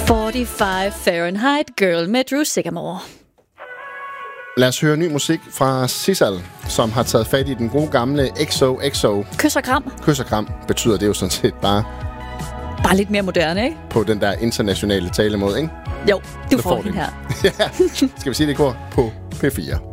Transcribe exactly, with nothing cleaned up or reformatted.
fyrre-fem Fahrenheit Girl med Drew Sycamore. Lad os høre ny musik fra Sissal, som har taget fat i den gode gamle X O X O. Kys og kram. Kys og kram betyder det jo sådan set bare... Bare lidt mere moderne, ikke? På den der internationale talemåde, ikke? Jo, du Så får, får den her. Ja, skal vi sige det i kor? På P fire.